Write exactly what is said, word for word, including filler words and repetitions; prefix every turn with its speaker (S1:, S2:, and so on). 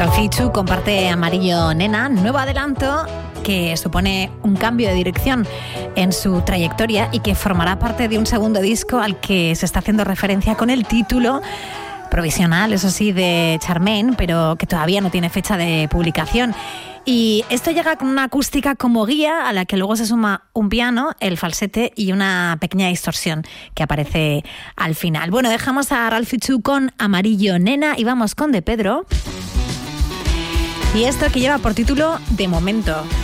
S1: Ralph Fichu comparte Amarillo Nena, nuevo adelanto que supone un cambio de dirección en su trayectoria y que formará parte de un segundo disco al que se está haciendo referencia con el título provisional, eso sí, de Charmaine, pero que todavía no tiene fecha de publicación. Y esto llega con una acústica como guía a la que luego se suma un piano, el falsete y una pequeña distorsión que aparece al final. Bueno, dejamos a Ralph Fichu con Amarillo Nena y vamos con De Pedro. Y esto que lleva por título De Momento.